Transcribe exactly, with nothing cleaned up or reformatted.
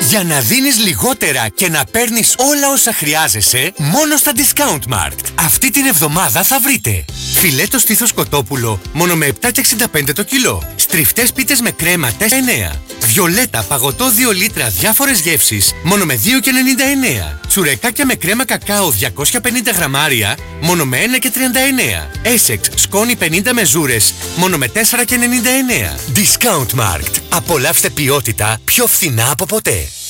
Για να δίνεις λιγότερα και να παίρνεις όλα όσα χρειάζεσαι, μόνο στα Discountmarkt. Αυτή την εβδομάδα θα βρείτε φιλέτο στήθος κοτόπουλο, μόνο με επτά και εξήντα πέντε το κιλό. Στριφτές πίτες με κρέμα τέσσερα εννέα. Βιολέτα παγωτό δύο λίτρα διάφορες γεύσεις, μόνο με δύο και ενενήντα εννέα. Τσουρεκάκια με κρέμα κακάο διακόσια πενήντα γραμμάρια, μόνο με ένα και τριάντα εννέα. Essex σκόνη πενήντα μεζούρες, μόνο με τέσσερα και ενενήντα εννέα. Discountmarkt. Απολαύστε ποιότητα πιο φθηνά από ποτέ.